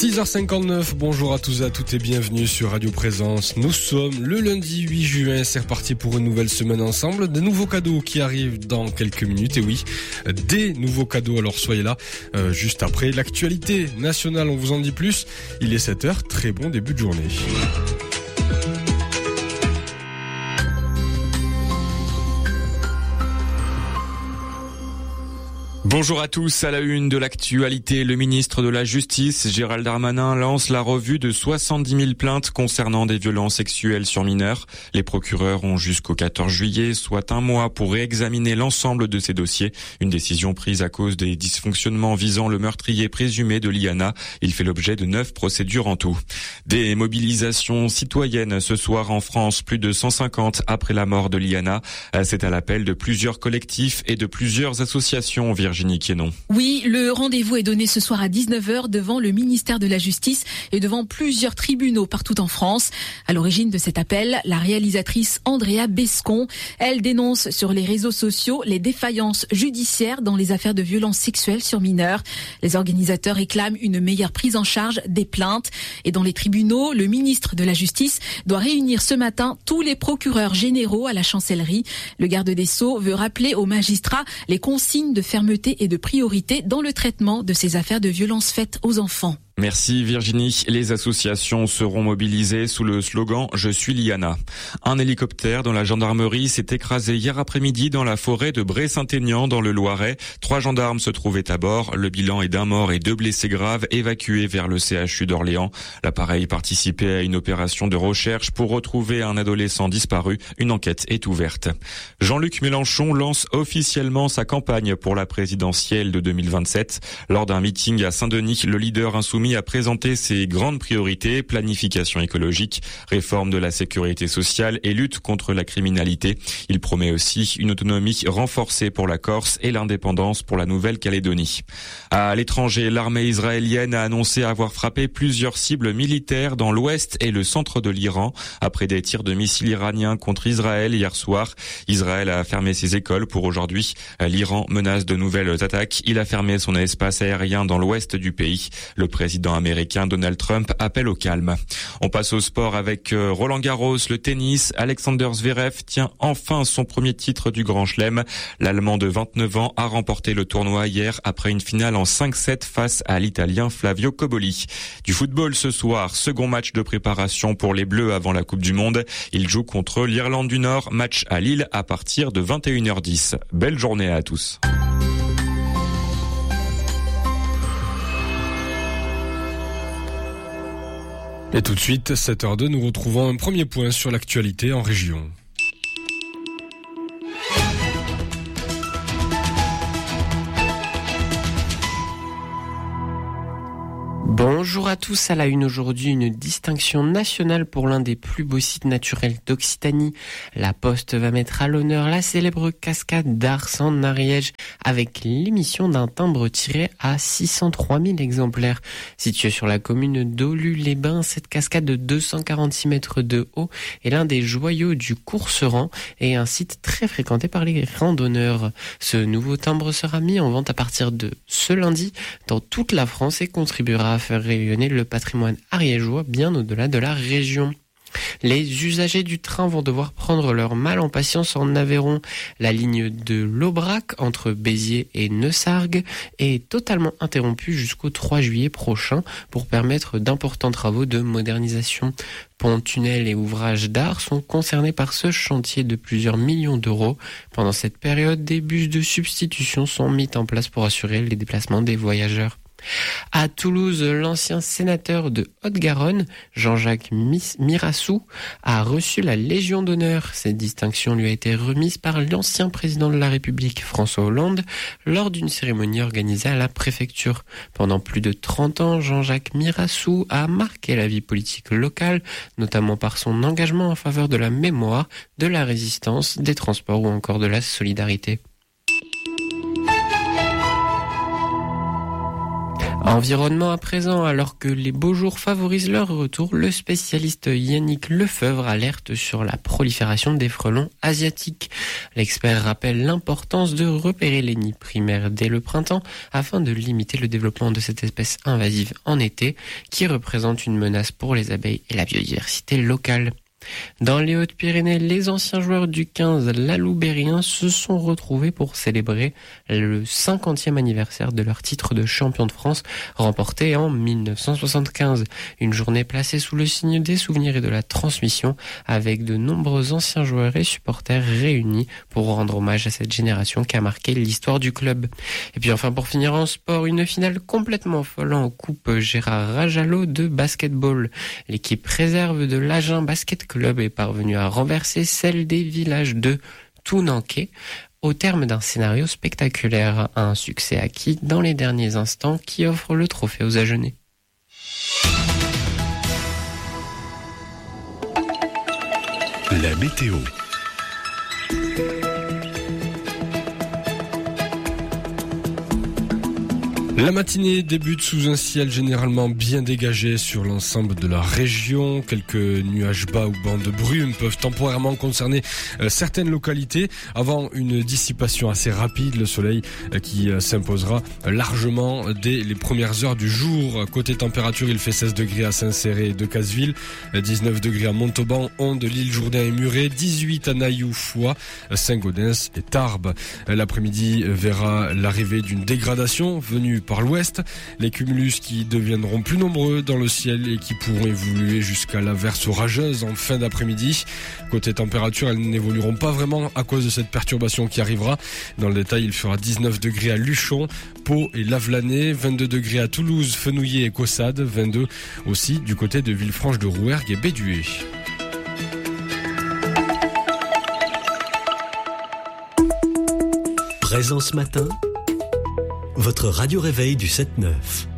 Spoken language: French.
6h59, bonjour à tous et à toutes et bienvenue sur Radio Présence. Nous sommes le lundi 8 juin, c'est reparti pour une nouvelle semaine ensemble. Des nouveaux cadeaux qui arrivent dans quelques minutes, et oui, des nouveaux cadeaux, alors soyez là juste après l'actualité nationale, on vous en dit plus. Il est 7h, très bon début de journée. Bonjour à tous, à la une de l'actualité, le ministre de la Justice, Gérald Darmanin, lance la revue de 70 000 plaintes concernant des violences sexuelles sur mineurs. Les procureurs ont jusqu'au 14 juillet, soit un mois, pour réexaminer l'ensemble de ces dossiers. Une décision prise à cause des dysfonctionnements visant le meurtrier présumé de Liana. Il fait l'objet de 9 procédures en tout. Des mobilisations citoyennes ce soir en France, plus de 150 après la mort de Liana. C'est à l'appel de plusieurs collectifs et de plusieurs associations, Virginie Quénon. Oui, le rendez-vous est donné ce soir à 19h devant le ministère de la Justice et devant plusieurs tribunaux partout en France. À l'origine de cet appel, la réalisatrice Andrea Bescon. Elle dénonce sur les réseaux sociaux les défaillances judiciaires dans les affaires de violences sexuelles sur mineurs. Les organisateurs réclament une meilleure prise en charge des plaintes. Et dans les tribunaux, le ministre de la Justice doit réunir ce matin tous les procureurs généraux à la chancellerie. Le garde des Sceaux veut rappeler aux magistrats les consignes de fermeté et de priorité dans le traitement de ces affaires de violences faites aux enfants. Merci Virginie. Les associations seront mobilisées sous le slogan « Je suis Liana ». Un hélicoptère dans la gendarmerie s'est écrasé hier après-midi dans la forêt de Bray-Saint-Aignan dans le Loiret. 3 gendarmes se trouvaient à bord. Le bilan est d'un mort et 2 blessés graves évacués vers le CHU d'Orléans. L'appareil participait à une opération de recherche pour retrouver un adolescent disparu. Une enquête est ouverte. Jean-Luc Mélenchon lance officiellement sa campagne pour la présidentielle de 2027. Lors d'un meeting à Saint-Denis, le leader insoumis a présenté ses grandes priorités: planification écologique, réforme de la sécurité sociale et lutte contre la criminalité. Il promet aussi une autonomie renforcée pour la Corse et l'indépendance pour la Nouvelle-Calédonie. À l'étranger, l'armée israélienne a annoncé avoir frappé plusieurs cibles militaires dans l'ouest et le centre de l'Iran après des tirs de missiles iraniens contre Israël hier soir. Israël a fermé ses écoles pour aujourd'hui. L'Iran menace de nouvelles attaques. Il a fermé son espace aérien dans l'ouest du pays. Le président américain Donald Trump appelle au calme. On passe au sport avec Roland Garros, le tennis. Alexander Zverev tient enfin son premier titre du Grand Chelem. L'Allemand de 29 ans a remporté le tournoi hier après une finale en 5-7 face à l'Italien Flavio Cobolli. Du football ce soir, second match de préparation pour les Bleus avant la Coupe du Monde. Ils jouent contre l'Irlande du Nord, match à Lille à partir de 21h10. Belle journée à tous. Et tout de suite, 7h02, nous retrouvons un premier point sur l'actualité en région. Bonjour à tous, à la une aujourd'hui, une distinction nationale pour l'un des plus beaux sites naturels d'Occitanie. La Poste va mettre à l'honneur la célèbre cascade d'Ars en Ariège avec l'émission d'un timbre tiré à 603 000 exemplaires. Située sur la commune d'Olu-les-Bains, cette cascade de 246 mètres de haut est l'un des joyaux du Courseran et un site très fréquenté par les randonneurs. Ce nouveau timbre sera mis en vente à partir de ce lundi dans toute la France et contribuera à faire rayonner le patrimoine ariégeois bien au-delà de la région. Les usagers du train vont devoir prendre leur mal en patience en Aveyron. La ligne de l'Aubrac entre Béziers et Neussargues est totalement interrompue jusqu'au 3 juillet prochain pour permettre d'importants travaux de modernisation. Ponts, tunnels et ouvrages d'art sont concernés par ce chantier de plusieurs millions d'euros. Pendant cette période, des bus de substitution sont mis en place pour assurer les déplacements des voyageurs. À Toulouse, l'ancien sénateur de Haute-Garonne, Jean-Jacques Mirassou, a reçu la Légion d'honneur. Cette distinction lui a été remise par l'ancien président de la République, François Hollande, lors d'une cérémonie organisée à la préfecture. Pendant plus de 30 ans, Jean-Jacques Mirassou a marqué la vie politique locale, notamment par son engagement en faveur de la mémoire, de la résistance, des transports ou encore de la solidarité. Environnement à présent, alors que les beaux jours favorisent leur retour, le spécialiste Yannick Lefebvre alerte sur la prolifération des frelons asiatiques. L'expert rappelle l'importance de repérer les nids primaires dès le printemps afin de limiter le développement de cette espèce invasive en été qui représente une menace pour les abeilles et la biodiversité locale. Dans les Hautes-Pyrénées, les anciens joueurs du 15 Laloubérien se sont retrouvés pour célébrer le 50e anniversaire de leur titre de champion de France remporté en 1975. Une journée placée sous le signe des souvenirs et de la transmission avec de nombreux anciens joueurs et supporters réunis pour rendre hommage à cette génération qui a marqué l'histoire du club. Et puis enfin pour finir en sport, une finale complètement folle en Coupe Gérard Rajalo de basketball. L'équipe réserve de l'Agen Basket Club est parvenu à renverser celle des villages de Tounanké au terme d'un scénario spectaculaire. Un succès acquis dans les derniers instants qui offre le trophée aux Agenais. La météo. La matinée débute sous un ciel généralement bien dégagé sur l'ensemble de la région. Quelques nuages bas ou bancs de brume peuvent temporairement concerner certaines localités avant une dissipation assez rapide. Le soleil qui s'imposera largement dès les premières heures du jour. Côté température, il fait 16 degrés à Saint-Céré et Decazeville, 19 degrés à Montauban, Onde, l'île Jourdain et Muret, 18 à Nailloux, Foix, Saint-Gaudens et Tarbes. L'après-midi verra l'arrivée d'une dégradation venue par l'ouest, les cumulus qui deviendront plus nombreux dans le ciel et qui pourront évoluer jusqu'à l'averse orageuse en fin d'après-midi. Côté température, elles n'évolueront pas vraiment à cause de cette perturbation qui arrivera. Dans le détail, il fera 19 degrés à Luchon, Pau et Lavelanet, 22 degrés à Toulouse, Fenouillet et Caussade, 22 aussi du côté de Villefranche de Rouergue et Béduet. Présence matin, votre radio réveil du 7-9.